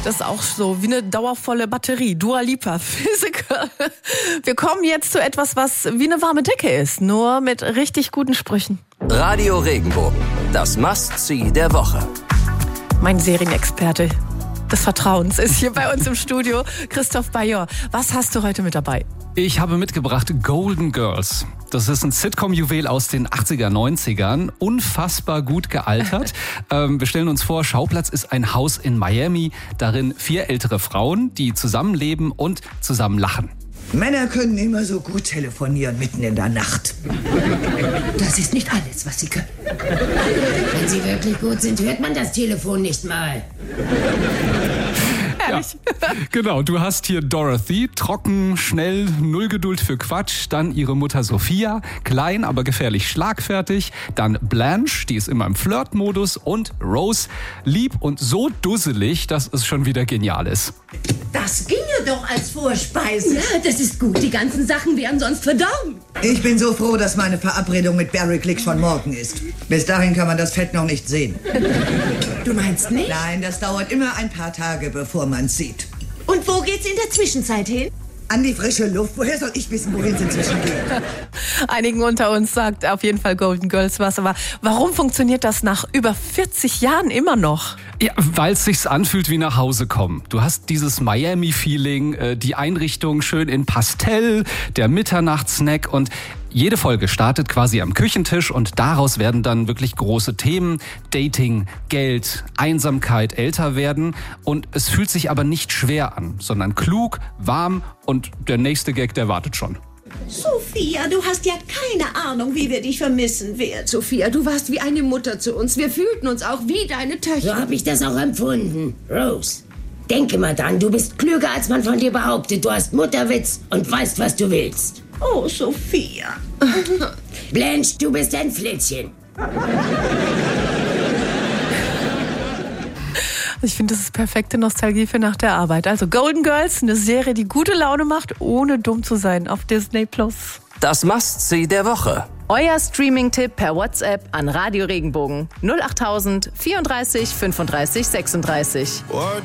Das ist auch so wie eine dauervolle Batterie. Dua Lipa, Physiker. Wir kommen jetzt zu etwas, was wie eine warme Decke ist, nur mit richtig guten Sprüchen. Radio Regenbogen, das Must-See der Woche. Mein Serienexperte des Vertrauens ist hier bei uns im Studio, Christoph Bayor. Was hast du heute mit dabei? Ich habe mitgebracht Golden Girls. Das ist ein Sitcom-Juwel aus den 80er, 90ern. Unfassbar gut gealtert. Wir stellen uns vor, Schauplatz ist ein Haus in Miami. Darin 4 ältere Frauen, die zusammenleben und zusammen lachen. Männer können immer so gut telefonieren mitten in der Nacht. Das ist nicht alles, was sie können. Wenn sie wirklich gut sind, hört man das Telefon nicht mal. Ja, genau, du hast hier Dorothy, trocken, schnell, null Geduld für Quatsch. Dann ihre Mutter Sophia, klein, aber gefährlich schlagfertig. Dann Blanche, die ist immer im Flirtmodus. Und Rose, lieb und so dusselig, dass es schon wieder genial ist. Das ginge doch als Vorspeise. Ja, das ist gut. Die ganzen Sachen wären sonst verdorben. Ich bin so froh, dass meine Verabredung mit Barry Glick schon morgen ist. Bis dahin kann man das Fett noch nicht sehen. Du meinst nicht? Nein, das dauert immer ein paar Tage, bevor man es sieht. Und wo geht's in der Zwischenzeit hin? An die frische Luft. Woher soll ich wissen, wohin es inzwischen geht? Einigen unter uns sagt auf jeden Fall Golden Girls was. Aber warum funktioniert das nach über 40 Jahren immer noch? Ja, weil es sich anfühlt wie nach Hause kommen. Du hast dieses Miami-Feeling, die Einrichtung schön in Pastell, der Mitternachtssnack und jede Folge startet quasi am Küchentisch und daraus werden dann wirklich große Themen. Dating, Geld, Einsamkeit, älter werden. Und es fühlt sich aber nicht schwer an, sondern klug, warm und der nächste Gag, der wartet schon. Sophia, du hast ja keine Ahnung, wie wir dich vermissen werden. Sophia, du warst wie eine Mutter zu uns. Wir fühlten uns auch wie deine Töchter. So habe ich das auch empfunden. Rose, denke mal dran, du bist klüger, als man von dir behauptet. Du hast Mutterwitz und weißt, was du willst. Oh, Sophia. Blanche, du bist ein Flittchen. Ich finde, das ist perfekte Nostalgie für nach der Arbeit. Also Golden Girls, eine Serie, die gute Laune macht, ohne dumm zu sein, auf Disney+. Das Must-See der Woche. Euer Streaming-Tipp per WhatsApp an Radio Regenbogen 08000 34 35 36.